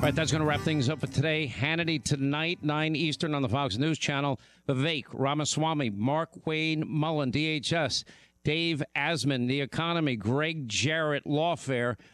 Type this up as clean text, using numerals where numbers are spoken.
right, that's going to wrap things up for today. Hannity tonight, 9 Eastern on the Fox News Channel. Vivek Ramaswamy, Mark Wayne Mullen, DHS, Dave Asman, The Economy, Greg Jarrett, Lawfare.